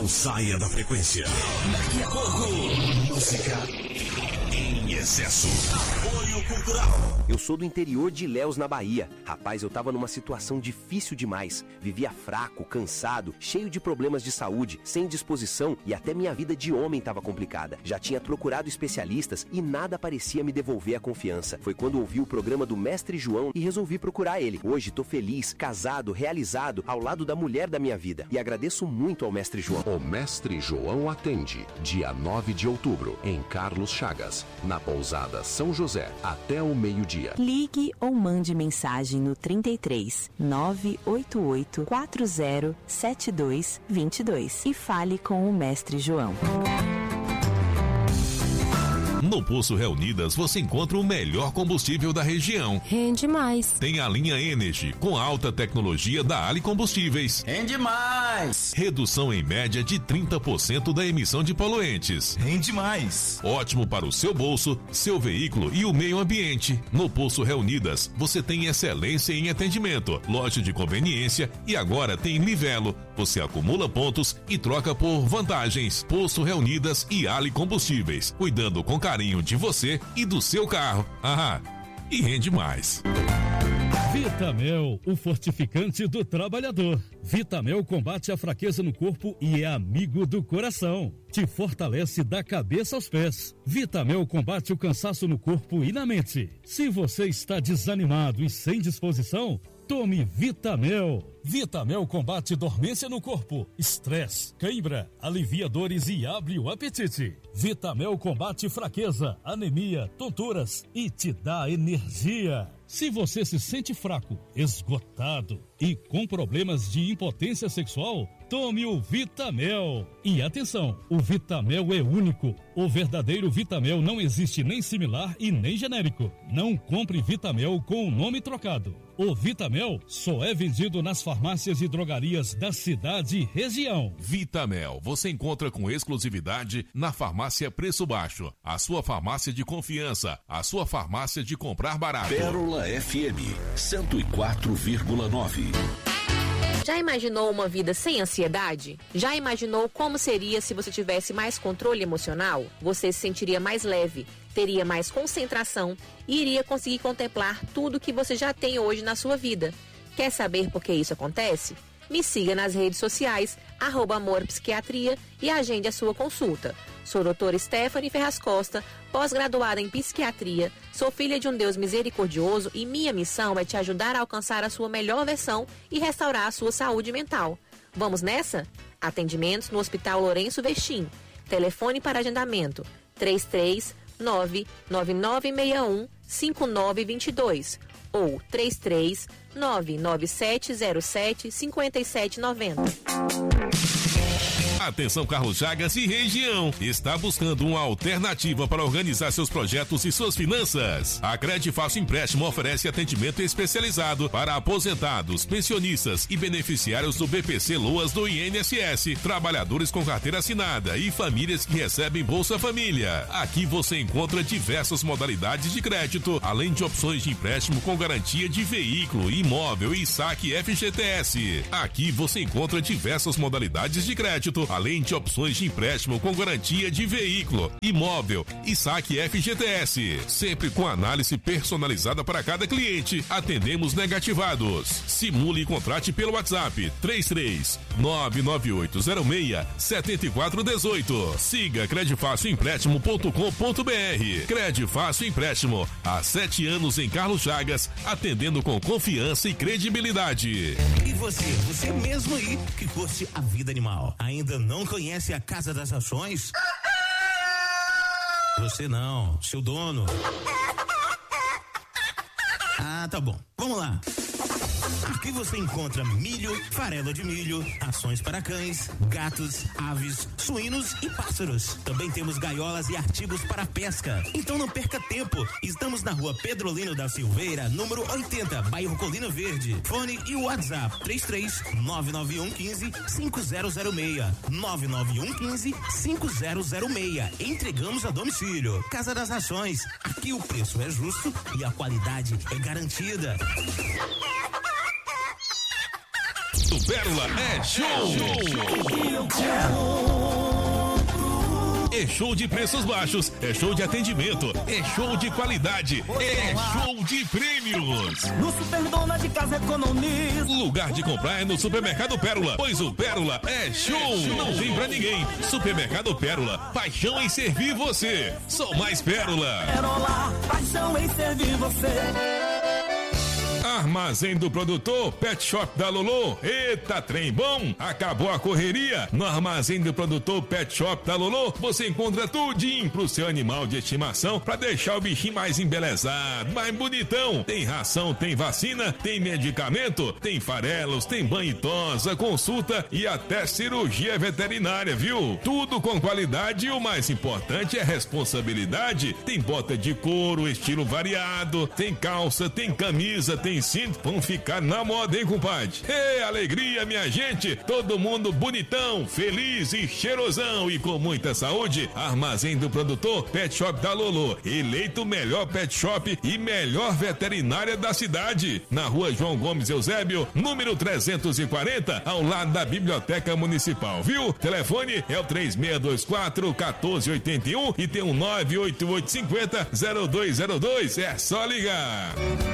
Não saia da frequência. Daqui a pouco, música em excesso. Apoio cultural. Eu sou do interior de Ilhéus, na Bahia. Rapaz, eu tava numa situação difícil demais. Vivia fraco, cansado, cheio de problemas de saúde, sem disposição e até minha vida de homem tava complicada. Já tinha procurado especialistas e nada parecia me devolver a confiança. Foi quando ouvi o programa do Mestre João e resolvi procurar ele. Hoje tô feliz, casado, realizado, ao lado da mulher da minha vida. E agradeço muito ao Mestre João. O Mestre João atende dia 9 de outubro em Carlos Chagas, na pousada São José, até o meio-dia. Ligue ou mande mensagem no 33 988 40 7222 e fale com o Mestre João. No Poço Reunidas você encontra o melhor combustível da região. Rende mais. Tem a linha Energy, com alta tecnologia da Ali Combustíveis. Rende mais. Redução em média de 30% da emissão de poluentes. Rende mais. Ótimo para o seu bolso, seu veículo e o meio ambiente. No Poço Reunidas você tem excelência em atendimento, loja de conveniência e agora tem Livelo. Você acumula pontos e troca por vantagens. Poço Reunidas e Ali Combustíveis, cuidando com carinho de você e do seu carro. E rende mais. Vitamel, o fortificante do trabalhador. Vitamel combate a fraqueza no corpo e é amigo do coração. Te fortalece da cabeça aos pés. Vitamel combate o cansaço no corpo e na mente. Se você está desanimado e sem disposição, tome Vitamel. Vitamel combate dormência no corpo, estresse, cãibra, alivia dores e abre o apetite. Vitamel combate fraqueza, anemia, tonturas e te dá energia. Se você se sente fraco, esgotado e com problemas de impotência sexual, tome o Vitamel. E atenção, o Vitamel é único. O verdadeiro Vitamel não existe nem similar e nem genérico. Não compre Vitamel com o nome trocado. O Vitamel só é vendido nas farmácias e drogarias da cidade e região. Vitamel, você encontra com exclusividade na Farmácia Preço Baixo. A sua farmácia de confiança, a sua farmácia de comprar barato. Pérola FM 104,9. Já imaginou uma vida sem ansiedade? Já imaginou como seria se você tivesse mais controle emocional? Você se sentiria mais leve, teria mais concentração e iria conseguir contemplar tudo que você já tem hoje na sua vida. Quer saber por que isso acontece? Me siga nas redes sociais, @amorpsiquiatria e agende a sua consulta. Sou doutora Stephanie Ferraz Costa, pós-graduada em psiquiatria, sou filha de um Deus misericordioso e minha missão é te ajudar a alcançar a sua melhor versão e restaurar a sua saúde mental. Vamos nessa? Atendimentos no Hospital Lourenço Vestim. Telefone para agendamento 33999615922 ou 33997075790. Atenção Carlos Chagas e região, está buscando uma alternativa para organizar seus projetos e suas finanças? A Credifácil Empréstimo oferece atendimento especializado para aposentados, pensionistas e beneficiários do BPC Loas do INSS, trabalhadores com carteira assinada e famílias que recebem Bolsa Família. Aqui você encontra diversas modalidades de crédito, além de opções de empréstimo com garantia de veículo, imóvel e saque FGTS. Aqui você encontra diversas modalidades de crédito, além de opções de empréstimo com garantia de veículo, imóvel e saque FGTS. Sempre com análise personalizada para cada cliente. Atendemos negativados. Simule e contrate pelo WhatsApp 33-99806-7418. Siga credifacioempréstimo.com.br. Credifácil Empréstimo, há 7 anos em Carlos Chagas, atendendo com confiança e credibilidade. E você mesmo aí que curte a vida animal, ainda não conhece a Casa das Rações? Você não, seu dono. Ah, tá bom. Vamos lá. Aqui você encontra milho, farelo de milho, rações para cães, gatos, aves, suínos e pássaros. Também temos gaiolas e artigos para pesca. Então não perca tempo. Estamos na rua Pedrolino da Silveira, número 80, bairro Colina Verde. Fone e WhatsApp 33-99115-5006. 99115-5006. Entregamos a domicílio. Casa das Rações. Aqui o preço é justo e a qualidade é garantida. Supermercado Pérola é show. É show de preços baixos, é show de atendimento, é show de qualidade, é show de prêmios. No Superdona de Casa Economiza. Lugar de comprar é no Supermercado Pérola, pois o Pérola é show. Não tem pra ninguém. Supermercado Pérola, paixão em servir você. Sou mais Pérola. Pérola, paixão em servir você. Armazém do Produtor, Pet Shop da Lolô. Eita, trem bom! Acabou a correria? No Armazém do Produtor, Pet Shop da Lolô, você encontra tudinho pro seu animal de estimação pra deixar o bichinho mais embelezado, mais bonitão. Tem ração, tem vacina, tem medicamento, tem farelos, tem banho e tosa, consulta e até cirurgia veterinária, viu? Tudo com qualidade e o mais importante é responsabilidade. Tem bota de couro, estilo variado, tem calça, tem camisa, tem cinto, vão ficar na moda, hein, compadre? Ê, alegria, minha gente! Todo mundo bonitão, feliz e cheirosão e com muita saúde. Armazém do Produtor, Pet Shop da Lolô, eleito o melhor pet shop e melhor veterinária da cidade. Na rua João Gomes Eusébio, número 340, ao lado da Biblioteca Municipal, viu? Telefone é o 3624-1481 e tem um 98850-0202. É só ligar.